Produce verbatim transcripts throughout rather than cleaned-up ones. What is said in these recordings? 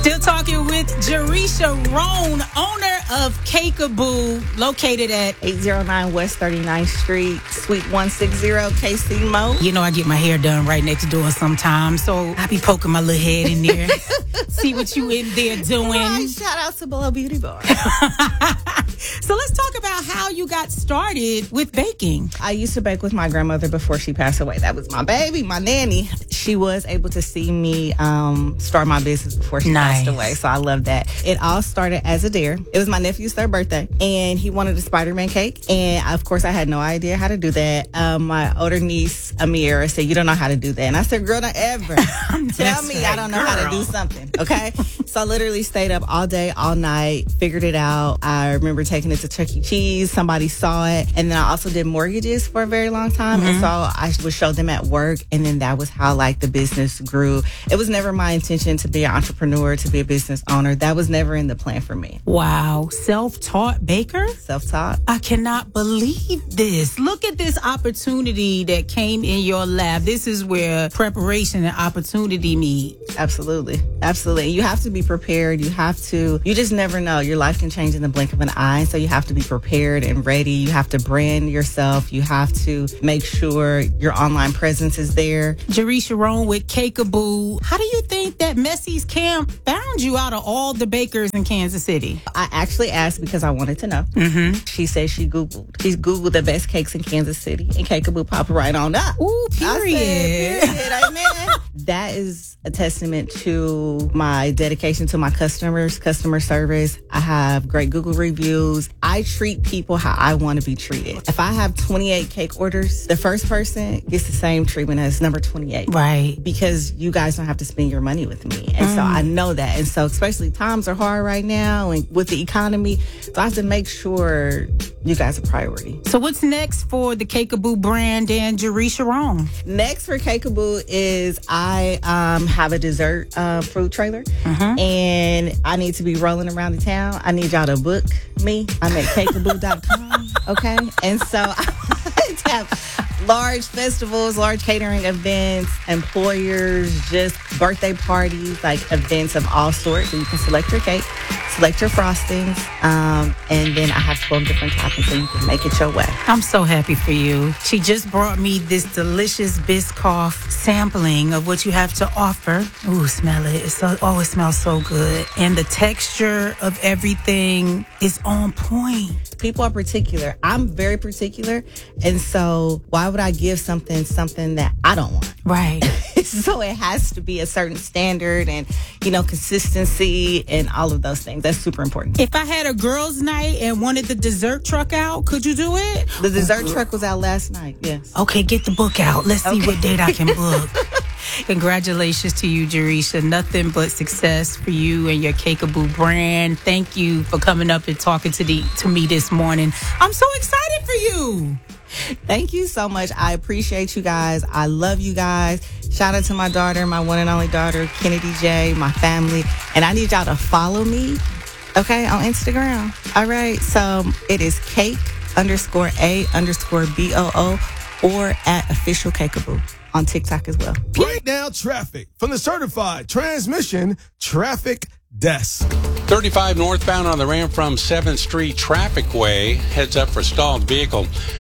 Still talking with Jerisha Roan, owner of Cakeaboo, located at eight oh nine West thirty-ninth Street, Suite one sixty, K C Mo. You know, I get my hair done right next door sometimes, so I be poking my little head in there, see what you in there doing. Right, shout out to Below Beauty Bar. So let's talk about how you got started with baking. I used to bake with my grandmother before she passed away. That was my baby, my nanny. She was able to see me um, start my business before she Nice. passed away, so I love that. It all started as a dare. It was my nephew's third birthday, and he wanted a Spider-Man cake, and of course I had no idea how to do that. Um, my older niece, Amira, said, "You don't know how to do that," and I said, "Girl, not ever. Tell me I don't know how to do something, okay?" So I literally stayed up all day, all night, figured it out. I remember taking it to Chuck E. Cheese. Somebody saw it, and then I also did mortgages for a very long time, mm-hmm. and so I would show them at work, and then that was how like the business grew. It was never my intention to be an entrepreneur, to be a business owner. That was never in the plan for me. Wow. Self-taught baker? Self-taught. I cannot believe this. Look at this opportunity that came in your lap. This is where preparation and opportunity meet. Absolutely. Absolutely. You have to be prepared. You have to, you just never know. Your life can change in the blink of an eye. So you have to be prepared and ready. You have to brand yourself. You have to make sure your online presence is there. Jerisha Roan with Cakeaboo. How do you think that Messie's Camp found you out of all the bakers in Kansas City? I actually asked because I wanted to know. Mm-hmm. She said she Googled. She Googled the best cakes in Kansas City, and Cakeaboo popped right on up. Ooh, period. I said, period. Amen. That is a testament to my dedication to my customers, customer service. I have great Google reviews. I treat people how I want to be treated. If I have twenty-eight cake orders, the first person gets the same treatment as number twenty-eight. Right. Because you guys don't have to spend your money with me. And mm. so I know that. And so especially times are hard right now and with the economy. So I have to make sure you guys are priority. So what's next for the Cakeaboo brand and Jerisha Roan? Next for Cakeaboo is I um, have a dessert uh, fruit trailer, mm-hmm. and I need to be rolling around the town. I need y'all to book me. I'm at cakeaboo dot com, okay? And so I have large festivals, large catering events, employers, just birthday parties, like events of all sorts. So you can select your cake, select your frostings, um, and then I have twelve different toppings so you can make it your way. I'm so happy for you. She just brought me this delicious Biscoff sampling of what you have to offer. Ooh, smell it. It's so, oh, it smells so good. And the texture of everything is on point. People are particular. I'm very particular. And so why would I give something something that I don't want? Right. So it has to be a certain standard and, you know, consistency and all of those things. That's super important. If I had a girls' night and wanted the dessert truck out, could you do it? The dessert oh, truck was out last night, yes. Okay, get the book out. Let's see okay. what date I can book. Congratulations to you, Jerisha. Nothing but success for you and your Cakeaboo brand. Thank you for coming up and talking to the to me this morning. I'm so excited for you. Thank you so much. I appreciate you guys. I love you guys. Shout out to my daughter, my one and only daughter, Kennedy J, my family. And I need y'all to follow me, okay, on Instagram. All right. So it is cake underscore A underscore B O O or at official Cakeaboo on TikTok as well. Right now, traffic from the certified transmission traffic desk. thirty-five northbound on the ramp from seventh Street Traffic Way. Heads up for stalled vehicle.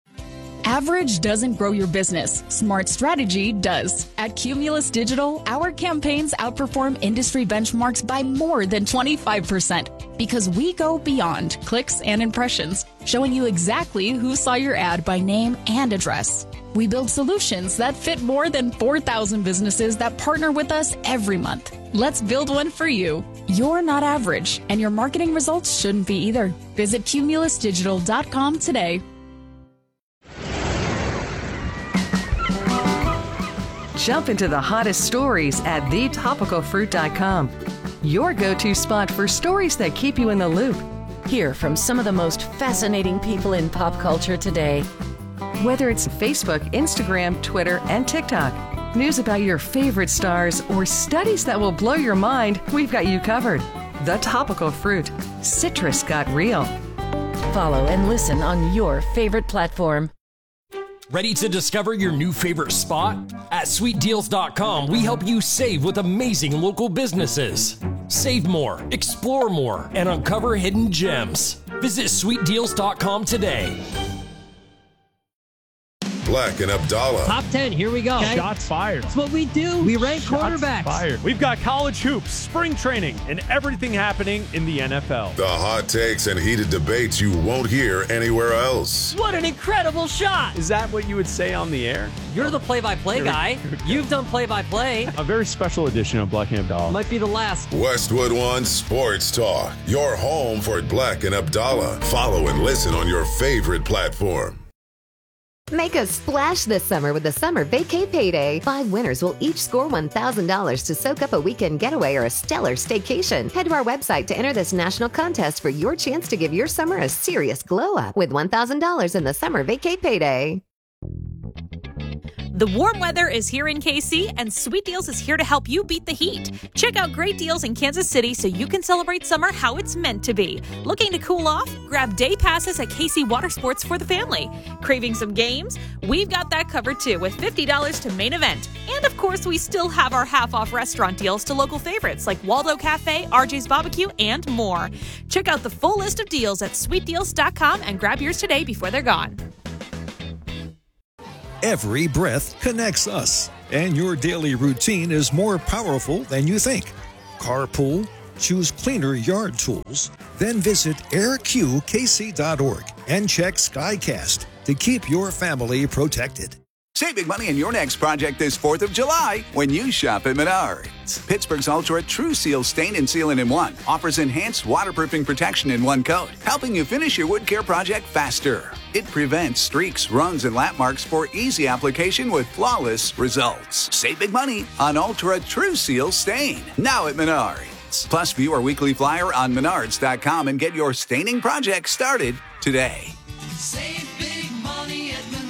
Average doesn't grow your business. Smart strategy does. At Cumulus Digital, our campaigns outperform industry benchmarks by more than twenty-five percent because we go beyond clicks and impressions, showing you exactly who saw your ad by name and address. We build solutions that fit more than four thousand businesses that partner with us every month. Let's build one for you. You're not average, and your marketing results shouldn't be either. Visit cumulus digital dot com today. Jump into the hottest stories at the topical fruit dot com. Your go-to spot for stories that keep you in the loop. Hear from some of the most fascinating people in pop culture today. Whether it's Facebook, Instagram, Twitter, and TikTok, news about your favorite stars, or studies that will blow your mind, we've got you covered. The Topical Fruit. Citrus got real. Follow and listen on your favorite platform. Ready to discover your new favorite spot? At sweet deals dot com, we help you save with amazing local businesses. Save more, explore more, and uncover hidden gems. Visit sweet deals dot com today. Black and Abdallah. Top ten, here we go. Okay. Shots fired. That's what we do. We rank Shots quarterbacks. Fired. We've got college hoops, spring training, and everything happening in the N F L. The hot takes and heated debates you won't hear anywhere else. What an incredible shot. Is that what you would say on the air? You're the play-by-play guy. You've done play-by-play. A very special edition of Black and Abdallah. Might be the last. Westwood One Sports Talk. Your home for Black and Abdallah. Follow and listen on your favorite platform. Make a splash this summer with the Summer Vacay Payday. Five winners will each score one thousand dollars to soak up a weekend getaway or a stellar staycation. Head to our website to enter this national contest for your chance to give your summer a serious glow up with one thousand dollars in the Summer Vacay Payday. The warm weather is here in K C, and Sweet Deals is here to help you beat the heat. Check out great deals in Kansas City so you can celebrate summer how it's meant to be. Looking to cool off? Grab day passes at K C Water Sports for the family. Craving some games? We've got that covered too with fifty dollars to main event. And of course, we still have our half-off restaurant deals to local favorites like Waldo Cafe, R J's Barbecue, and more. Check out the full list of deals at sweet deals dot com and grab yours today before they're gone. Every breath connects us, and your daily routine is more powerful than you think. Carpool, choose cleaner yard tools, then visit air q k c dot org and check SkyCast to keep your family protected. Save big money on your next project this fourth of July when you shop at Menards. Pittsburgh's Ultra True Seal Stain and Sealant in One offers enhanced waterproofing protection in one coat, helping you finish your wood care project faster. It prevents streaks, runs, and lap marks for easy application with flawless results. Save big money on Ultra True Seal Stain, now at Menards. Plus, view our weekly flyer on menards dot com and get your staining project started today. Save big money at Menards.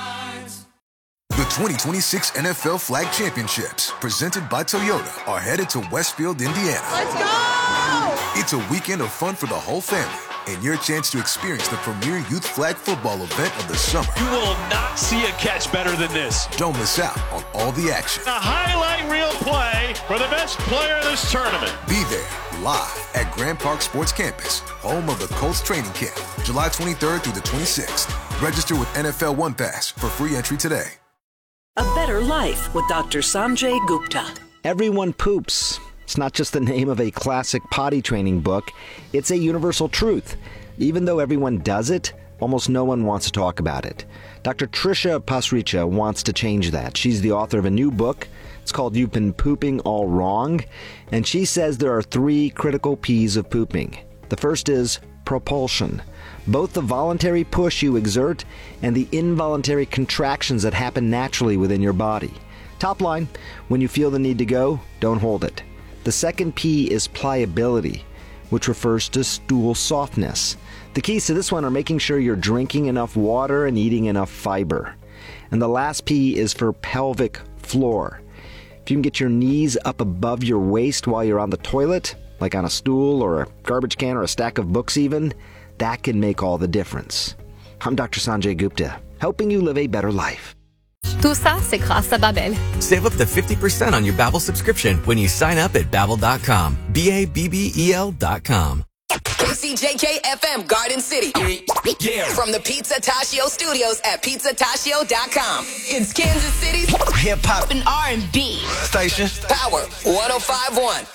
The twenty twenty-six N F L Flag Championships, presented by Toyota, are headed to Westfield, Indiana. Let's go! It's a weekend of fun for the whole family and your chance to experience the premier youth flag football event of the summer. You will not see a catch better than this. Don't miss out on all the action. A highlight reel play for the best player in this tournament. Be there live at Grand Park Sports Campus, home of the Colts training camp, July twenty-third through the twenty-sixth. Register with N F L One Pass for free entry today. A Better Life with Doctor Sanjay Gupta. Everyone poops. It's not just the name of a classic potty training book. It's a universal truth. Even though everyone does it, almost no one wants to talk about it. Doctor Trisha Pasricha wants to change that. She's the author of a new book. It's called You've Been Pooping All Wrong. And she says there are three critical P's of pooping. The first is propulsion. Both the voluntary push you exert and the involuntary contractions that happen naturally within your body. Top line, when you feel the need to go, don't hold it. The second P is pliability, which refers to stool softness. The keys to this one are making sure you're drinking enough water and eating enough fiber. And the last P is for pelvic floor. If you can get your knees up above your waist while you're on the toilet, like on a stool or a garbage can or a stack of books even, that can make all the difference. I'm Doctor Sanjay Gupta, helping you live a better life. Tout ça, c'est grâce à Babbel. Save up to fifty percent on your Babbel subscription when you sign up at babbel dot com. B A B B E L dot com. K C J K F M Garden City. Yeah. From the Pizza Tashio Studios at pizza tashio dot com. It's Kansas City's hip hop and R and B station. Power one oh five point one.